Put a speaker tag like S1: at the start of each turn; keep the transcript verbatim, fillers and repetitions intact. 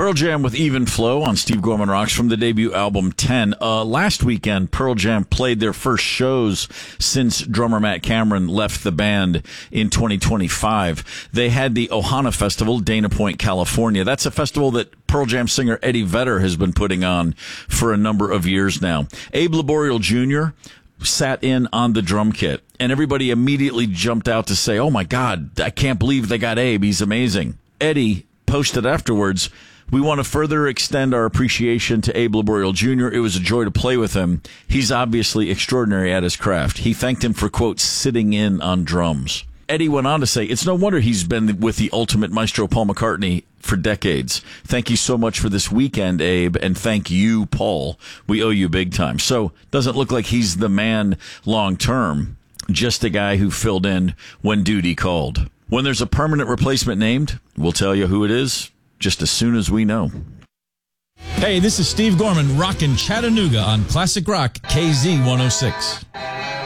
S1: Pearl Jam with Even Flow on Steve Gorman Rocks from the debut album ten. Uh, last weekend, Pearl Jam played their first shows since drummer Matt Cameron left the band in twenty twenty-five. They had the Ohana Festival, Dana Point, California. That's a festival that Pearl Jam singer Eddie Vedder has been putting on for a number of years now. Abe Laboriel Junior sat in on the drum kit, and everybody immediately jumped out to say, oh my God, I can't believe they got Abe. He's amazing. Eddie posted afterwards, we want to further extend our appreciation to Abe Laboriel Junior It was a joy to play with him. He's obviously extraordinary at his craft. He thanked him for, quote, sitting in on drums. Eddie went on to say, it's no wonder he's been with the ultimate maestro Paul McCartney for decades. Thank you so much for this weekend, Abe, and thank you, Paul. We owe you big time. So, doesn't look like he's the man long term, just a guy who filled in when duty called. When there's a permanent replacement named, we'll tell you who it is just as soon as we know.
S2: Hey, this is Steve Gorman rockin' Chattanooga on Classic Rock K Z one oh six.